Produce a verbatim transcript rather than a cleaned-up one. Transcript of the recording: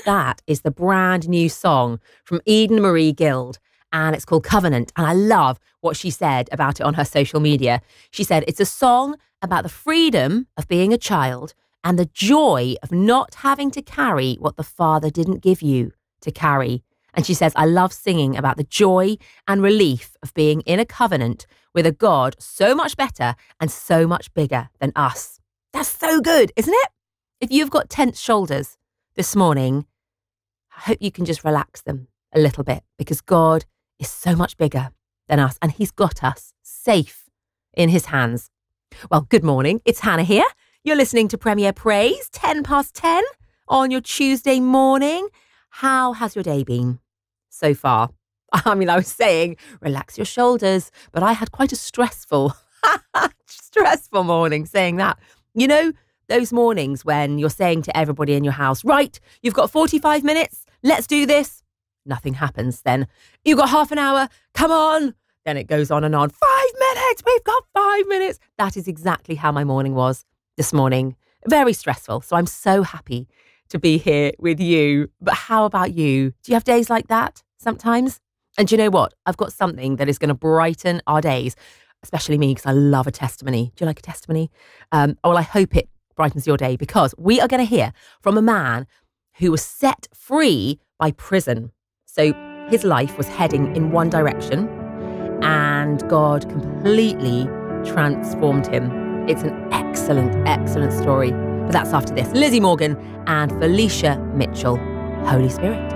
That is the brand new song from Eden Marie Guild, and it's called Covenant. And I love what she said about it on her social media. She said, it's a song about the freedom of being a child and the joy of not having to carry what the Father didn't give you to carry. And she says, I love singing about the joy and relief of being in a covenant with a God so much better and so much bigger than us. That's so good, isn't it? If you've got tense shoulders this morning, I hope you can just relax them a little bit, because God is so much bigger than us and he's got us safe in his hands. Well, good morning. It's Hannah here. You're listening to Premier Praise, ten past ten on your Tuesday morning. How has your day been so far? I mean, I was saying, relax your shoulders, but I had quite a stressful, stressful morning saying that. You know, those mornings when you're saying to everybody in your house, right, you've got forty-five minutes, let's do this. Nothing happens then. You've got half an hour, come on. Then it goes on and on. Five minutes, we've got five minutes. That is exactly how my morning was this morning. Very stressful. So I'm so happy to be here with you. But how about you? Do you have days like that sometimes? And do you know what? I've got something that is going to brighten our days, especially me, because I love a testimony. Do you like a testimony? Um, well, I hope it brightens your day, because we are going to hear from a man who was set free by prison. So his life was heading in one direction and God completely transformed him. It's an excellent, excellent story. But that's after this. Lizzie Morgan and Felicia Mitchell, Holy Spirit.